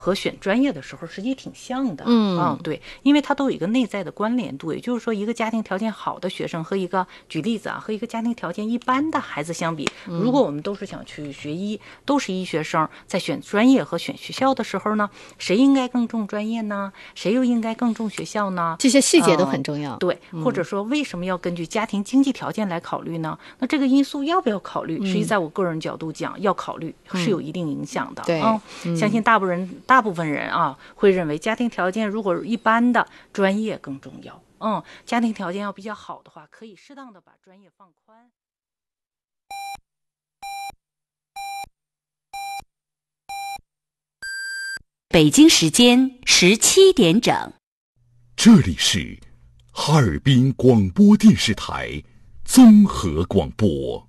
和选专业的时候实际挺像的。对，因为它都有一个内在的关联度，也就是说一个家庭条件好的学生和一个举例子啊，和一个家庭条件一般的孩子相比，如果我们都是想去学医，都是医学生，在选专业和选学校的时候呢，谁应该更重专业呢？谁又应该更重学校呢？ 这些细节都很重要。 对，或者说为什么要根据家庭经济条件来考虑呢？那这个因素要不要考虑？实际在我个人角度讲，要考虑，是有一定影响的。 对， 相信大部分人啊会认为家庭条件如果一般的，专业更重要。家庭条件要比较好的话，可以适当的把专业放宽。 北京时间17点整， 这里是哈尔滨广播电视台综合广播。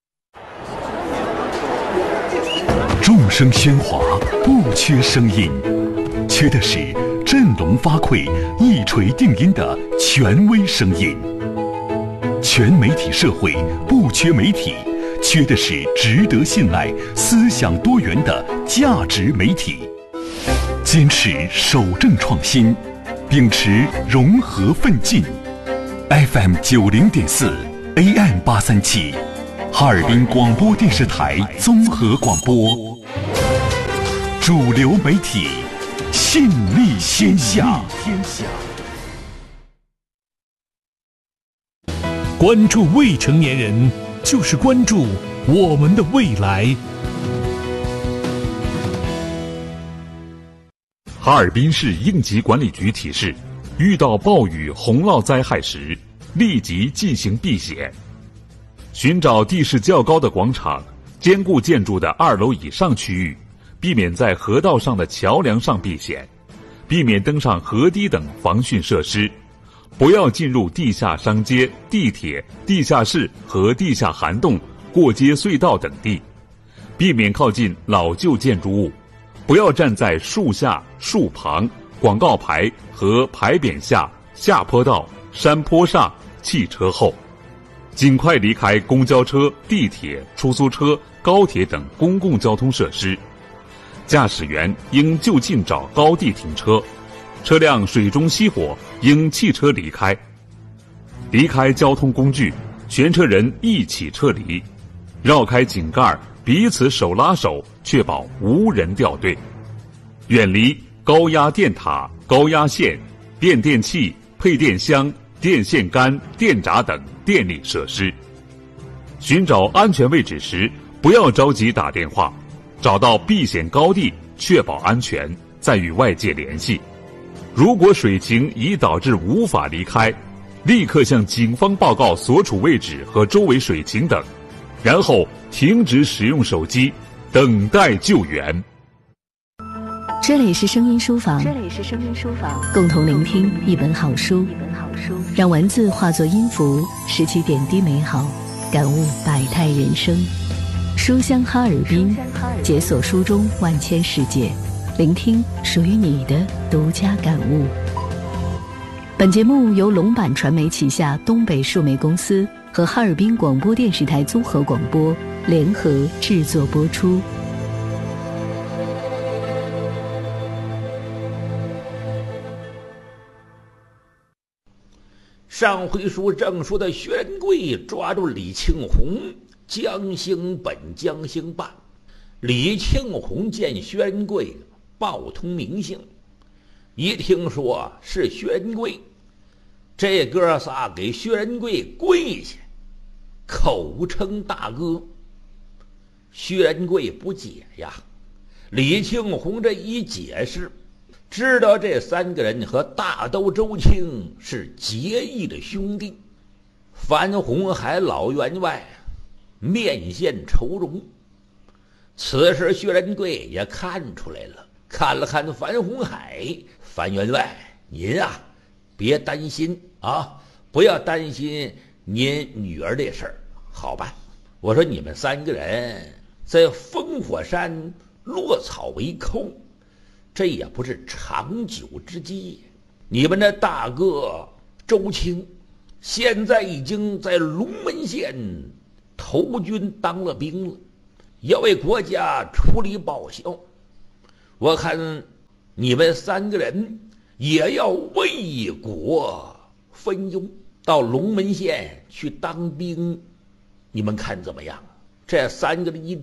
众声喧哗，不缺声音，缺的是振聋发聩、一锤定音的权威声音。全媒体社会不缺媒体，缺的是值得信赖、思想多元的价值媒体。坚持守正创新，秉持融合奋进。FM 90.4 AM 837，哈尔滨广播电视台综合广播，主流媒体，信力天下。 关注未成年人，就是关注我们的未来。 哈尔滨市应急管理局提示：遇到暴雨、洪涝灾害时，立即进行避险。寻找地势较高的广场、坚固建筑的2楼以上区域，避免在河道上的桥梁上避险，避免登上河堤等防汛设施，不要进入地下商街、地铁、地下室和地下涵洞、过街隧道等地，避免靠近老旧建筑物，不要站在树下、树旁、广告牌和牌匾下、下坡道、山坡上、汽车后，尽快离开公交车、地铁、出租车、高铁等公共交通设施。驾驶员应就近找高地停车，车辆水中熄火应弃车离开。离开交通工具，全车人一起撤离，绕开井盖，彼此手拉手，确保无人掉队。远离高压电塔、高压线、变电器、配电箱、电线杆、电闸等电力设施。寻找安全位置时，不要着急打电话，找到避险高地，确保安全，再与外界联系。如果水情已导致无法离开，立刻向警方报告所处位置和周围水情等，然后停止使用手机，等待救援。 这里是声音书房，共同聆听一本好书，让文字化作音符，拾起点滴美好，感悟百态人生。书香哈尔滨，解锁书中万千世界，聆听属于你的独家感悟。本节目由龙板传媒旗下东北数媒公司和哈尔滨广播电视台综合广播联合制作播出。 上回书正说的薛仁贵抓住李庆红，将兴本将兴办。李庆红见薛仁贵报通名姓，一听说是薛仁贵，这哥仨给薛仁贵跪下，口称大哥。薛仁贵不解呀，李庆红这一解释，知道这3个人和大都周青是结义的兄弟。樊红海老员外面现愁容，此时薛仁贵也看出来了，看了看樊红海，樊员外您啊别担心啊，不要担心您女儿的事儿，好办。我说你们3个人在烽火山落草为寇，这也不是长久之计。你们的大哥周青现在已经在龙门县投军当了兵了，要为国家出力报效。我看你们3个人也要为国分忧，到龙门县去当兵，你们看怎么样？这3个人一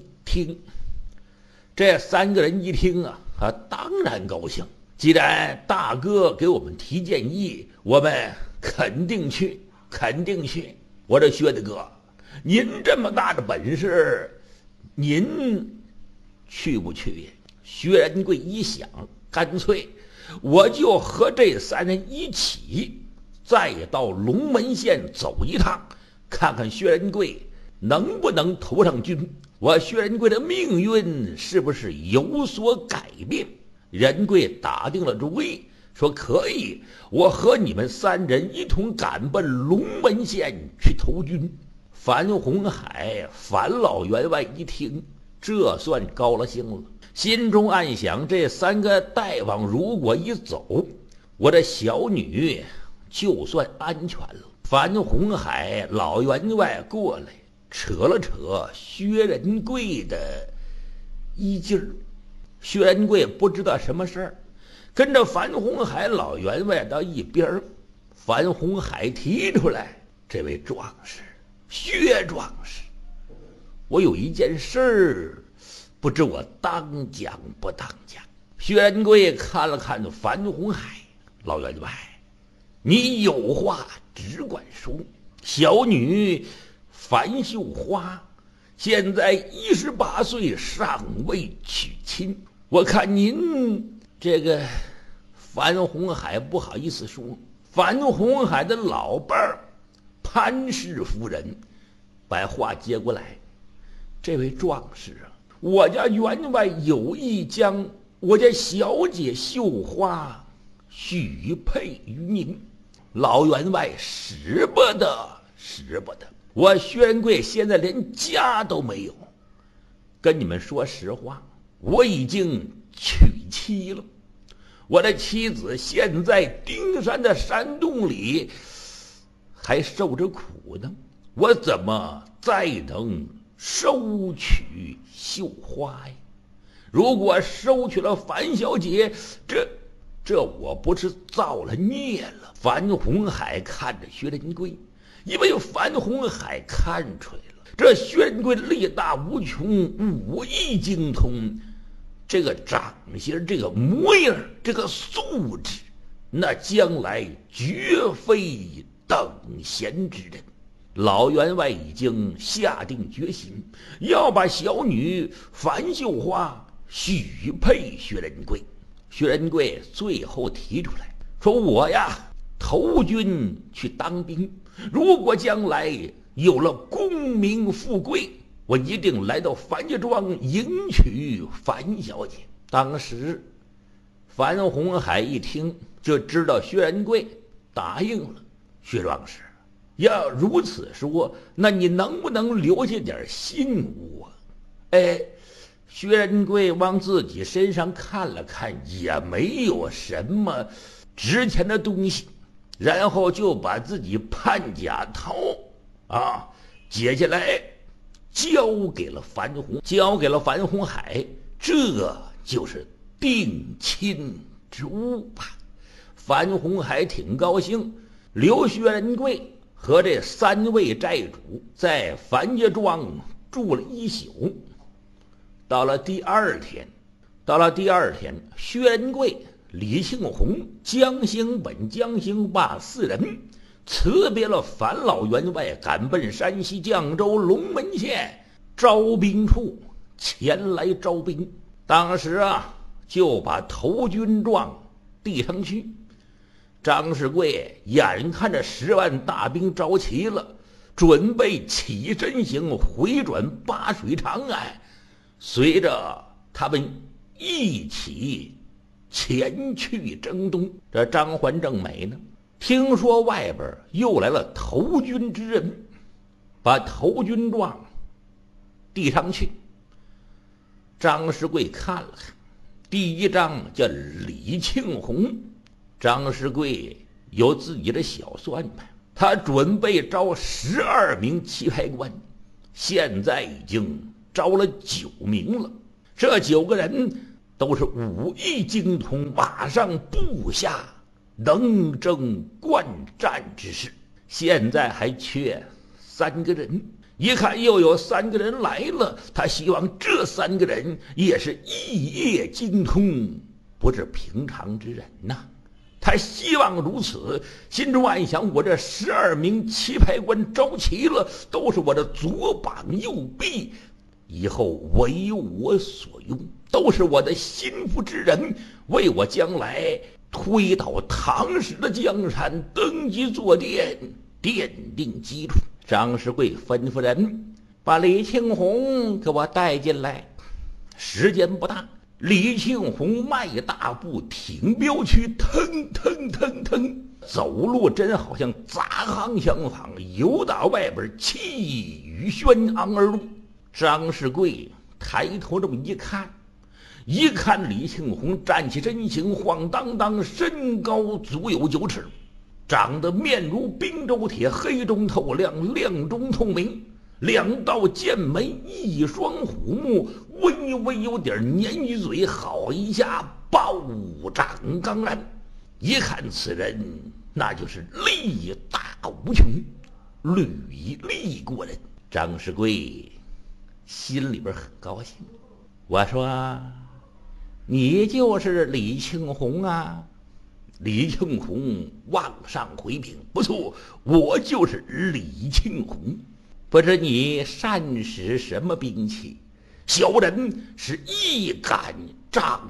听啊，当然高兴。既然大哥给我们提建议，我们肯定去。我这薛大哥，您这么大的本事，您去不去？薛仁贵一想，干脆我就和这3人一起再到龙门县走一趟，看看薛仁贵能不能投上军，我薛仁贵的命运是不是有所改变。仁贵打定了主意，说可以，我和你们3人一同赶奔龙门县去投军。樊洪海、樊老员外一听，这算高了兴了，心中暗想，这3个大王如果一走，我这小女就算安全了。樊洪海老员外过来扯了扯薛仁贵的衣襟儿，薛仁贵不知道什么事儿，跟着樊洪海老员外到一边。樊洪海提出来，这位壮士，薛壮士，我有一件事儿，不知我当讲不当讲。薛仁贵看了看樊洪海老员外，你有话只管说。小女樊秀花现在18岁，尚未娶亲，我看您这个樊洪海不好意思说。樊洪海的老伴儿潘氏夫人把话接过来，这位壮士啊，我家员外有意将我家小姐绣花许配于您。老员外使不得。我薛仁贵现在连家都没有，跟你们说实话，我已经娶妻了。我的妻子现在丁山的山洞里还受着苦呢，我怎么再能收取绣花呀？如果收取了樊小姐，这我不是造了孽了？樊洪海看着薛仁贵，因为樊洪海看出来了，这薛仁贵力大无穷，武艺精通，这个长相，这个模样，这个素质，那将来绝非等闲之人。老员外已经下定决心，要把小女樊秀花许配薛仁贵。薛仁贵最后提出来说，我呀投军去当兵，如果将来有了功名富贵，我一定来到樊家庄迎娶樊小姐。当时樊洪海一听就知道薛仁贵答应了。薛壮士，要如此说，那你能不能留下点信物啊？薛仁贵往自己身上看了看，也没有什么值钱的东西，然后就把自己判甲套解下来交给了樊洪海，这就是定亲之物吧。樊洪海挺高兴，刘薛仁贵和这3位寨主在樊家庄住了1宿。到了第二天，薛仁贵、李庆红、江兴本、江兴霸4人辞别了樊老员外，赶奔山西绛州龙门县招兵处前来招兵。当时就把投军状递上去。张世贵眼看着10万大兵招齐了，准备起身行，回转巴水长安，随着他们一起前去征东。这张环正美呢，听说外边又来了投军之人，把投军状递上去。张世贵看了看，第一张叫李庆红。张世贵有自己的小算盘，他准备招12名棋牌官，现在已经招了9名了。这9个人都是武艺精通，马上部下能征惯战之士。现在还缺3个人，一看又有3个人来了，他希望这3个人也是艺业精通，不是平常之人呐。他希望如此，心中暗想：我这12名棋牌官招齐了，都是我的左膀右臂，以后为我所用，都是我的心腹之人，为我将来推倒唐史的江山，登基坐殿，奠定基础。张世贵吩咐人把李庆红给我带进来。时间不大，李庆红迈大步挺镖区，腾腾腾腾走路，真好像砸行相仿，由打外边气宇轩昂而入。张世贵抬头这么一看，李庆红站起身形，晃荡荡，身高足有9尺，长得面如冰州铁，黑中透亮，亮中透明，2道剑眉，1双虎目，微微有点鲶鱼嘴，好一下暴涨刚然。一看此人，那就是力大无穷，屡立过人。张世贵心里边很高兴，我说：“你就是李庆红啊？”李庆红往上回禀：“不错，我就是李庆红。不知你善使什么兵器？”小人是一杆丈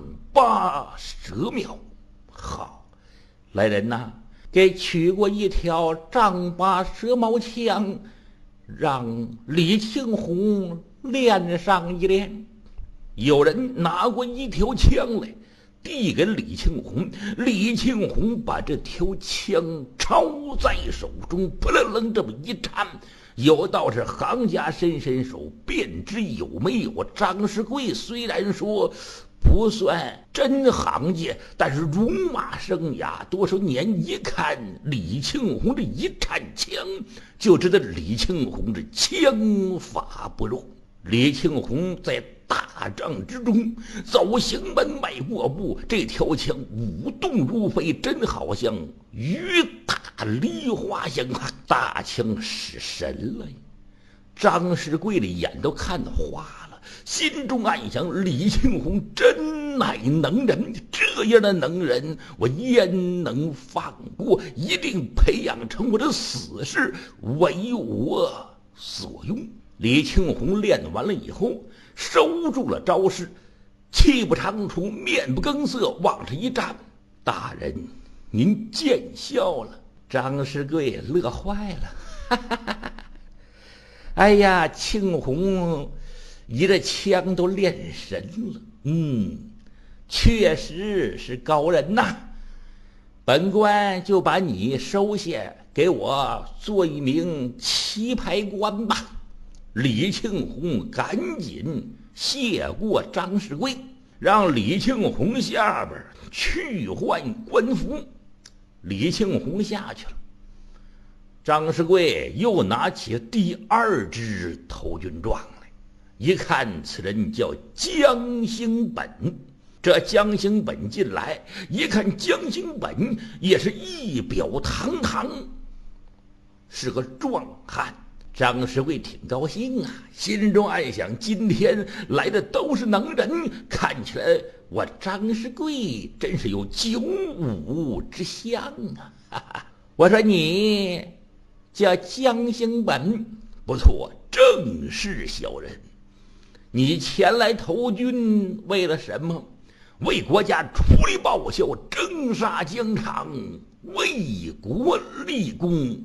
8蛇苗。好，来人呐，给取过一条丈8蛇矛枪，让李庆红练上一练。有人拿过一条枪来，递给李庆红。李庆红把这条枪抄在手中，扑棱棱这么一颤，有道是行家伸手，便知有没有。张世贵虽然说不算真行家，但是戎马生涯多少年，一看李庆红这一颤枪，就知道李庆红这枪法不弱。李庆红在大帐之中走行门迈过步，这条枪舞动如飞，真好像雨打梨花相看。大枪使神了，张世贵的眼都看得花了，心中暗想：李庆红真乃能人，这样的能人我焉能放过？一定培养成我的死士，为我所用。李庆红练完了以后，收住了招式，气不长出，面不更色，往这一站：“大人，您见笑了。”张世贵乐坏了，哈哈哈哈！哎呀，庆红，你这枪都练神了，确实是高人呐。本官就把你收下，给我做一名棋牌官吧。李庆红赶紧谢过张世贵，让李庆红下边去换官服。李庆红下去了，张世贵又拿起第2支投军状来，一看此人叫江兴本。这江兴本进来一看，江兴本也是仪表堂堂，是个壮汉。张世贵挺高兴啊，心中暗想：今天来的都是能人，看起来我张世贵真是有九五之相啊！哈哈，我说你叫江兴本，不错，正是小人。你前来投军为了什么？为国家出力报效，征杀疆场，为国立功。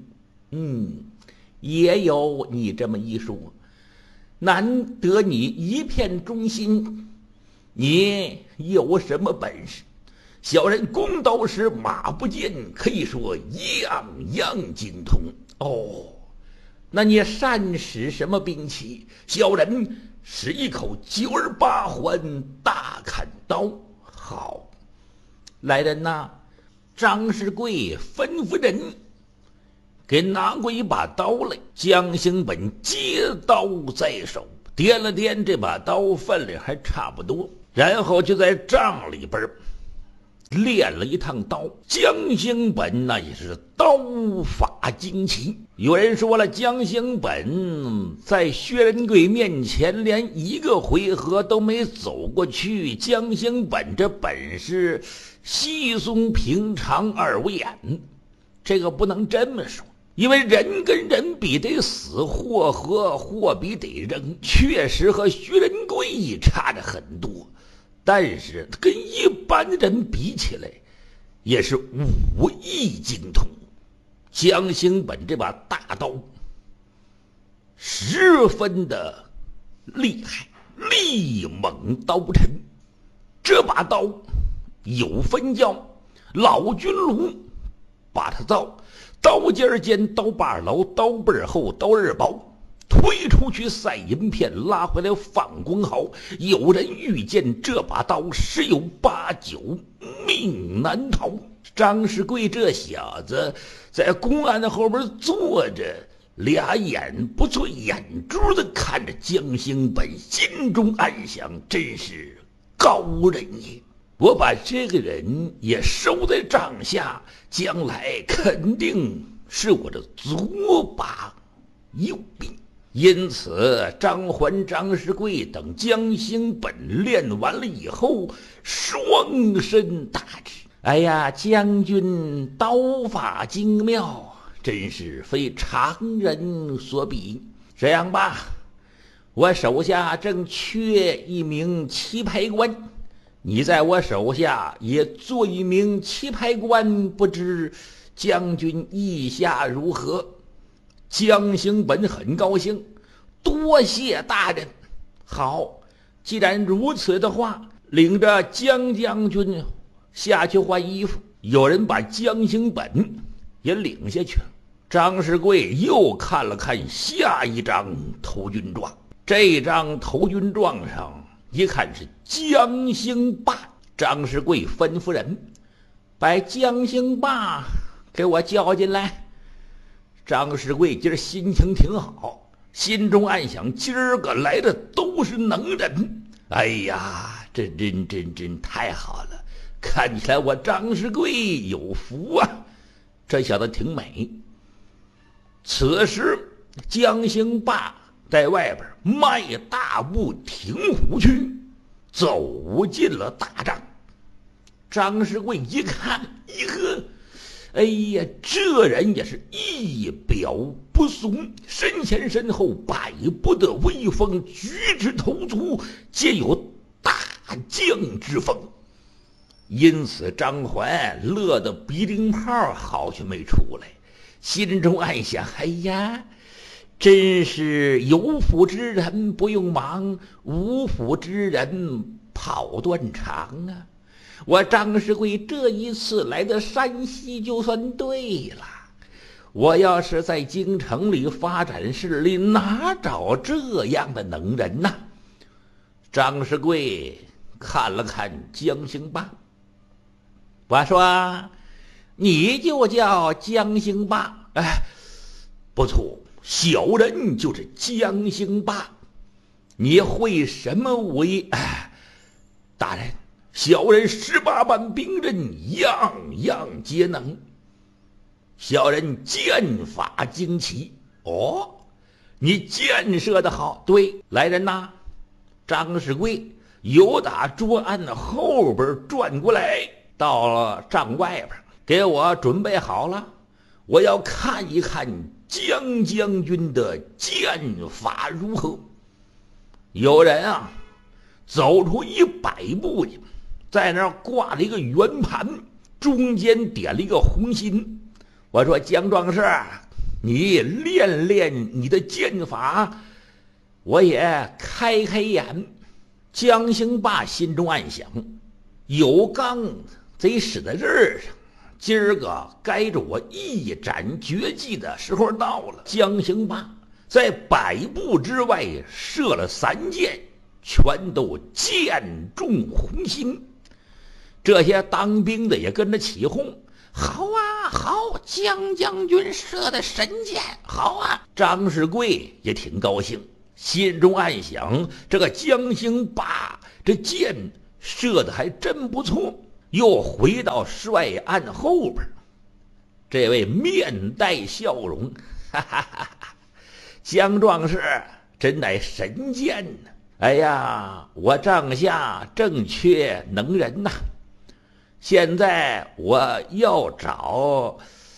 也有你这么一说，难得你一片忠心，你有什么本事？小人弓刀石马不见，可以说样样精通。哦，那你善使什么兵器？小人使一口9儿8环大砍刀。好，来人呐！张世贵吩咐人给拿过一把刀来。江兴本接刀在手，掂了掂这把刀，分量还差不多。 然后就在帐里边练了一趟刀。江兴本那也是刀法精奇。有人说了，江兴本在薛仁贵面前连一个回合都没走过去，江兴本这本事稀松平常而无眼。这个不能这么说，因为人跟人比得死，货和货比得扔，确实和薛仁贵差着很多，但是跟一般人比起来也是武艺精通。江兴本这把大刀十分的厉害，力猛刀沉。这把刀有分教，老君炉把它造，刀尖尖，刀把牢，刀背厚，刀刃薄，推出去赛银片，拉回来放光毫。有人遇见这把刀，十有八九命难逃。张世贵这小子在公安的后边坐着，俩眼不错眼珠子看着江兴本，心中暗想，真是高人也。我把这个人也收在帐下，将来肯定是我的左把右臂。因此张环、张世贵等江兴本练完了以后，双身大志。哎呀，将军刀法精妙，真是非常人所比。这样吧，我手下正缺一名棋牌官，你在我手下也做一名棋牌官，不知将军意下如何？江兴本很高兴，多谢大人。好，既然如此的话，领着江将军下去换衣服。有人把江兴本也领下去了。张世贵又看了看下一张投军状，这张投军状上一看是江兴霸。张世贵吩咐人把江兴霸给我叫进来。张世贵今儿心情挺好，心中暗想，今儿个来的都是能人。哎呀，这真太好了，看起来我张世贵有福啊，这小子挺美。此时江兴霸在外边迈大步挺虎去，走进了大帐。张世贵一看，哎呀，这人也是一表不俗，身前身后百步的威风，举止投足皆有大将之风。因此张环乐得鼻涕泡好像没出来，心中暗想，哎呀，真是有福之人不用忙，无福之人跑断肠啊。我张世贵这一次来的山西就算对了，我要是在京城里发展势力，哪找这样的能人呢？张世贵看了看江兴霸，我说你就叫江兴霸。哎，不错，小人就是江兴霸。你会什么武艺？哎，大人，小人18般兵刃，样样皆能。小人剑法精奇。哦，你箭射得好。对，来人呐！张世贵由打桌案的后边转过来，到了帐外边，给我准备好了，我要看一看江将军的剑法如何。有人啊走出100步去，在那儿挂了一个圆盘，中间点了一个红心。我说江壮士，你练练你的剑法，我也开开眼。江兴霸心中暗想，有刚得使在这儿上，今儿个该着我一展绝技的时候到了。江兴霸在100步之外射了3箭，全都箭中红心。这些当兵的也跟着起哄，好啊好，江将军射的神箭，好啊。张世贵也挺高兴，心中暗想，这个江兴霸这箭射得还真不错。又回到帅案后边，这位面带笑容，哈哈哈哈，江壮士真乃神箭呐！哎呀，我帐下正缺能人呐，现在我要找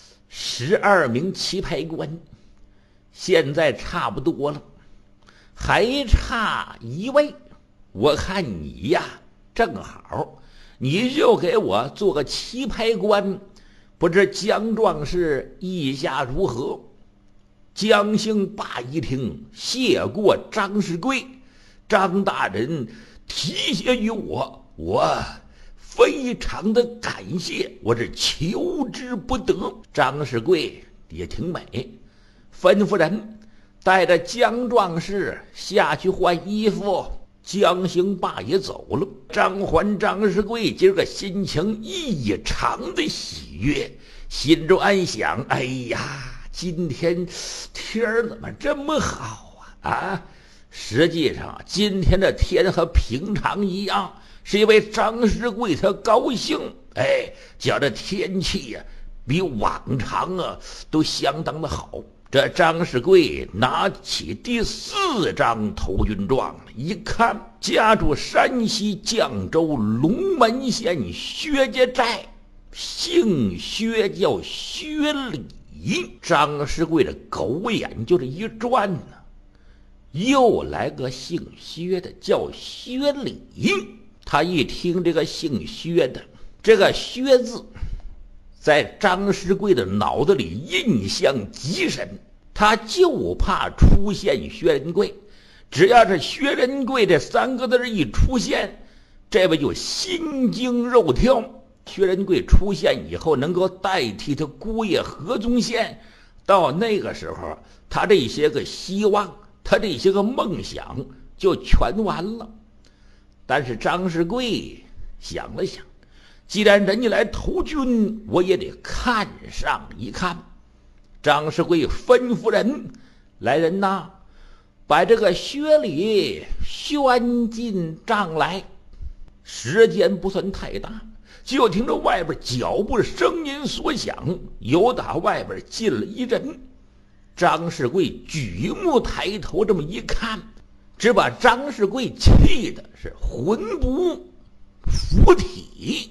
12名棋牌官，现在差不多了，还差1位。我看你呀，正好，你就给我做个棋牌官，不知江壮士意下如何？江兴霸一听，谢过张士贵，张大人提携于我，我非常的感谢，我是求之不得。张士贵也挺美，吩咐人带着江壮士下去换衣服。江兴霸也走了，张环、张士贵今儿个心情异常的喜悦，心中暗想：哎呀，今天天儿怎么这么好啊？实际上今天的天和平常一样，是因为张士贵他高兴，叫这天气呀，比往常都相当的好。这张士贵拿起第4张投军状，一看，家住山西绛州龙门县薛家寨，姓薛，叫薛礼。张士贵的狗眼就是一转呢，又来个姓薛的，叫薛礼。他一听这个姓薛的，这个薛字在张士贵的脑子里印象极深，他就怕出现薛仁贵。只要是薛仁贵这3个字一出现，这位就心惊肉跳。薛仁贵出现以后，能够代替他姑爷何宗宪，到那个时候，他这些个希望，他这些个梦想就全完了。但是张士贵想了想，既然人家来投军，我也得看上一看。张士贵吩咐人，来人呐，把这个薛礼宣进帐来。时间不算太大，就听着外边脚步声音所响，由打外边进了一人。张士贵举目抬头，这么一看，只把张士贵气的是魂不附体。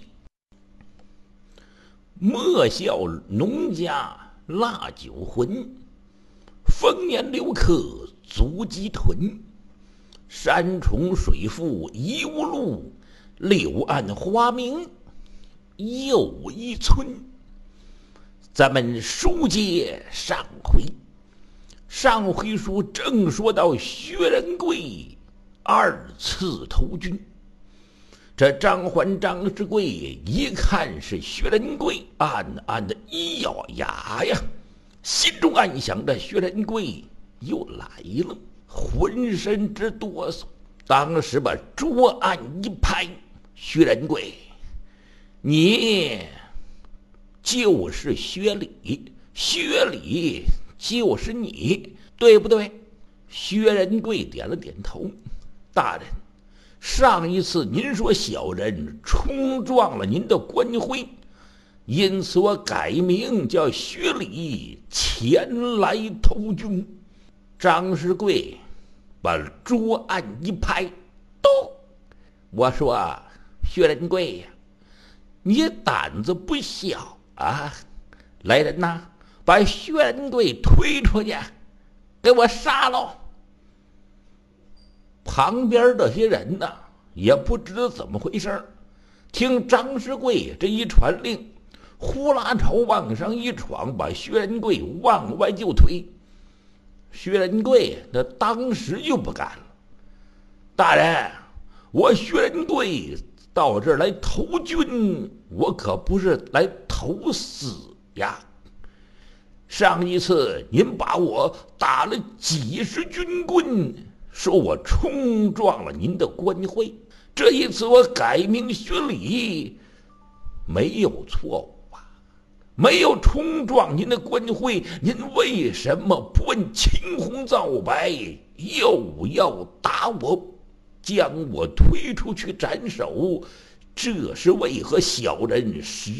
莫笑农家腊酒浑，丰年留客足鸡豚。山重水复疑无路，柳暗花明又一村。咱们书接上回，上回书正说到薛仁贵2次投军，这张环、张士贵一看是薛仁贵，暗暗的一咬牙呀，心中暗想：这薛仁贵又来了，浑身直哆嗦。当时把桌案一拍：薛仁贵，你就是薛礼，薛礼就是你，对不对？薛仁贵点了点头。大人，上一次您说小人冲撞了您的官徽，因此我改名叫薛礼，前来投军。张士贵把桌案一拍，咚！我说薛仁贵呀，你胆子不小啊！来人呐，把薛仁贵推出去，给我杀了！旁边这些人呢，也不知道怎么回事，听张士贵这一传令，呼啦朝往上一闯，把薛仁贵往外就推。薛仁贵那当时就不干了：大人，我薛仁贵到这儿来投军，我可不是来投死呀！上一次您把我打了几十军棍，说我冲撞了您的官徽，这一次我改名薛礼，没有错误啊，没有冲撞您的官徽，您为什么不问青红皂白，又要打我？ 将我推出去斩首，这是为何？小人实